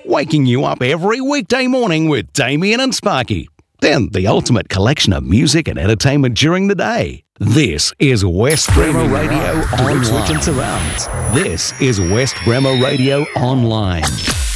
waking you up every weekday morning with Damien and Sparky. Then the ultimate collection of music and entertainment during the day. This is West Bremer Radio Online. This is West Bremer Radio Online.